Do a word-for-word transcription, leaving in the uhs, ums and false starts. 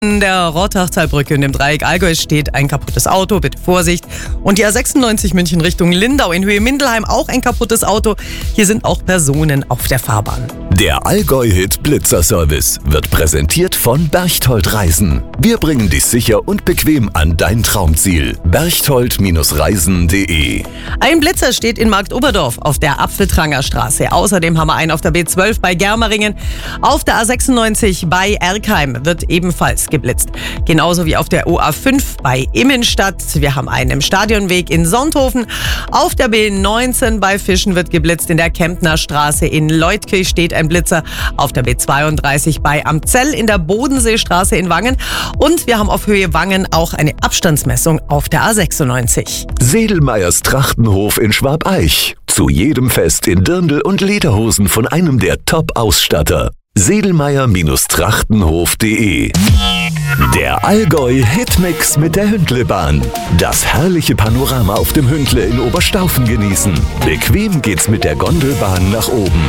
An der Rottachtalbrücke in dem Dreieck Allgäu steht ein kaputtes Auto, bitte Vorsicht. Und die A sechsundneunzig München Richtung Lindau in Höhe Mindelheim auch ein kaputtes Auto. Hier sind auch Personen auf der Fahrbahn. Der Allgäu-Hit Blitzer-Service wird präsentiert von Berchtold Reisen. Wir bringen dich sicher und bequem an dein Traumziel. berchtold Reisen punkt de. Ein Blitzer steht in Marktoberdorf auf der Apfeltranger Straße. Außerdem haben wir einen auf der B zwölf bei Germeringen. Auf der A sechsundneunzig bei Erkheim wird ebenfalls geblitzt. Genauso wie auf der O A fünf bei Immenstadt. Wir haben einen im Stadionweg in Sonthofen. Auf der B neunzehn bei Fischen wird geblitzt. In der Kemptner Straße in Leutkirch steht ein Blitzer. Auf der B zweiunddreißig bei Amzell in der Bodenseestraße in Wangen. Und wir haben auf Höhe Wangen auch eine Abstandsmessung auf der A sechsundneunzig. Sedelmeyers Trachtenhof in Schwabeich. Zu jedem Fest in Dirndl und Lederhosen von einem der Top-Ausstatter. sedelmeyer Trachtenhof punkt de. Der Allgäu-Hitmix mit der Hündlebahn. Das herrliche Panorama auf dem Hündle in Oberstaufen genießen. Bequem geht's mit der Gondelbahn nach oben.